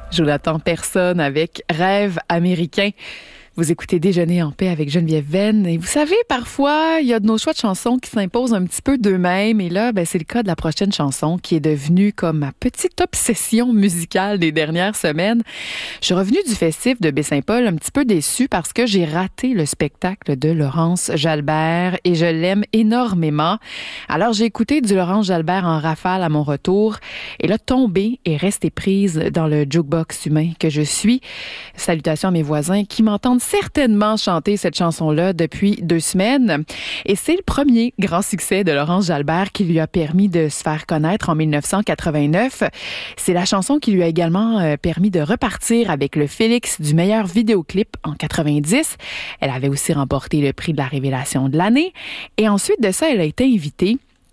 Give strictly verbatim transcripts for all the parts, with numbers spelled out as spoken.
Jonathan Personne avec Rêve américain. Vous écoutez Déjeuner en paix avec Geneviève Venn. Et vous savez, parfois, il y a de nos choix de chansons qui s'imposent un petit peu d'eux-mêmes. Et là, ben, c'est le cas de la prochaine chanson qui est devenue comme ma petite obsession musicale des dernières semaines. Je suis revenue du festif de Baie-Saint-Paul un petit peu déçue parce que j'ai raté le spectacle de Laurence Jalbert et je l'aime énormément. Alors, j'ai écouté du Laurence Jalbert en rafale à mon retour. Et là, tombée et restée prise dans le jukebox humain que je suis. Salutations à mes voisins qui m'entendent certainement chanter cette chanson-là depuis deux semaines. Et c'est le premier grand succès de Laurence Jalbert qui lui a permis de se faire connaître en dix-neuf cent quatre-vingt-neuf. C'est la chanson qui lui a également euh, permis de repartir avec le Félix du meilleur vidéoclip en quatre-vingt-dix. Elle avait aussi remporté le prix de la révélation de l'année. Et ensuite de ça, elle a été invitée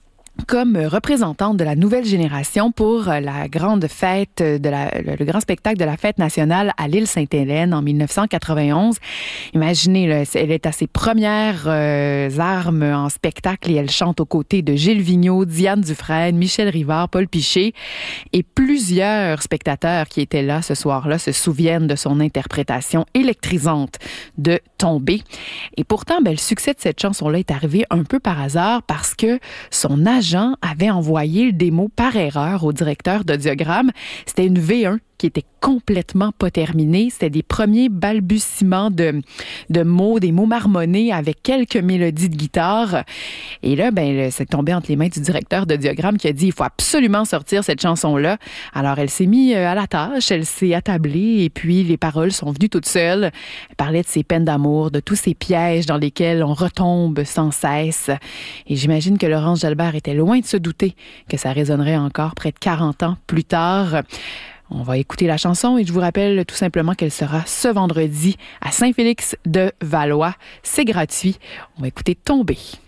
comme représentante de la nouvelle génération pour la grande fête, de la, le, le grand spectacle de la fête nationale à l'île Sainte-Hélène en dix-neuf cent quatre-vingt-onze. Imaginez, là, elle est à ses premières euh, armes en spectacle et elle chante aux côtés de Gilles Vigneault, Diane Dufresne, Michel Rivard, Paul Piché. Et plusieurs spectateurs qui étaient là ce soir-là se souviennent de son interprétation électrisante de Tombée. Et pourtant, ben, le succès de cette chanson-là est arrivé un peu par hasard parce que son agent avait envoyé le démo par erreur au directeur d'Audiogramme. C'était une V un qui était complètement pas terminée. C'était des premiers balbutiements de, de mots, des mots marmonnés avec quelques mélodies de guitare. Et là, ben, c'est tombé entre les mains du directeur d'Audiogramme qui a dit, il faut absolument sortir cette chanson-là. Alors, elle s'est mise à la tâche, elle s'est attablée et puis les paroles sont venues toutes seules. Elle parlait de ses peines d'amour, de tous ces pièges dans lesquels on retombe sans cesse. Et j'imagine que Laurence Jalbert était loin de se douter que ça résonnerait encore près de quarante ans plus tard. On va écouter la chanson et je vous rappelle tout simplement qu'elle sera ce vendredi à Saint-Félix-de-Valois. C'est gratuit. On va écouter Tomber.